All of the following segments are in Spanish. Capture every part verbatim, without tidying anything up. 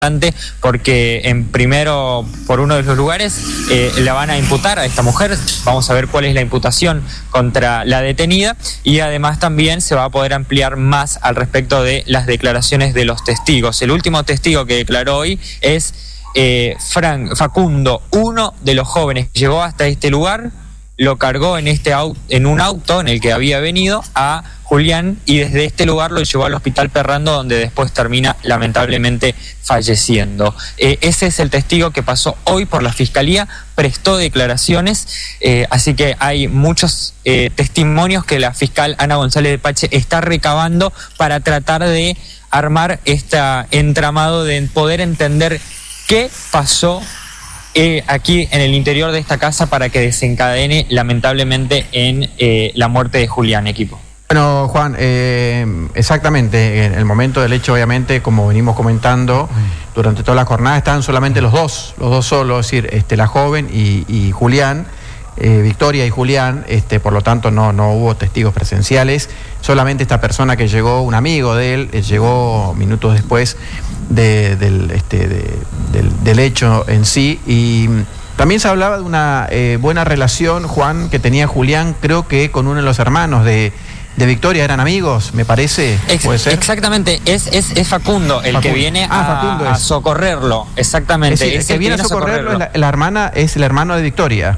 porque en primero, por uno de los lugares, eh, la van a imputar a esta mujer. Vamos a ver cuál es la imputación contra la detenida, y además también se va a poder ampliar más al respecto de las declaraciones de los testigos. El último testigo que declaró hoy es eh, Frank, Facundo, uno de los jóvenes que llegó hasta este lugar, lo cargó en, este auto, en un auto en el que había venido a Julián, y desde este lugar lo llevó al hospital Perrando, donde después termina lamentablemente falleciendo. Eh, ese es el testigo que pasó hoy por la Fiscalía, prestó declaraciones, eh, así que hay muchos eh, testimonios que la fiscal Ana González de Pache está recabando para tratar de armar este entramado, de poder entender qué pasó Eh, aquí en el interior de esta casa para que desencadene lamentablemente en eh, la muerte de Julián, equipo. Bueno, Juan, eh, exactamente, en el momento del hecho, obviamente, como venimos comentando, durante toda la jornada están solamente los dos, los dos solos, es decir, este, la joven y, y Julián, eh, Victoria y Julián, este, por lo tanto no, no hubo testigos presenciales, solamente esta persona que llegó, un amigo de él, eh, llegó minutos después de, del, este, de, del, del hecho en sí, y también se hablaba de una eh, buena relación, Juan, que tenía Julián, creo que con uno de los hermanos de, de Victoria, eran amigos, me parece. Ex ¿Puede ser? Exactamente, es, es, es Facundo el Facundo. que viene ah, a, Facundo a socorrerlo, exactamente. Es decir, el es que el viene que a socorrerlo, socorrerlo. Es la, la hermana, es el hermano de Victoria.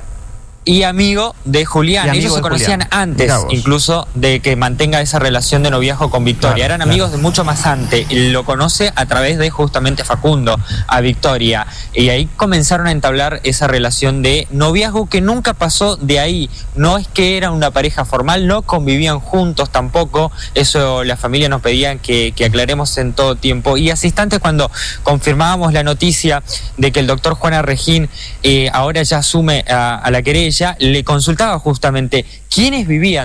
Y amigo de Julián. Amigo Ellos se conocían Julián. antes, incluso de que mantenga esa relación de noviazgo con Victoria. Claro, Eran claro. amigos de mucho más antes. Lo conoce a través de justamente Facundo a Victoria. Y ahí comenzaron a entablar esa relación de noviazgo que nunca pasó de ahí. No es que era una pareja formal, no convivían juntos tampoco. Eso la familia nos pedía que, que aclaremos en todo tiempo. Y hace instantes, cuando confirmábamos la noticia de que el doctor Juan Arrejín eh, ahora ya asume a, a la querella, le consultaba justamente quiénes vivían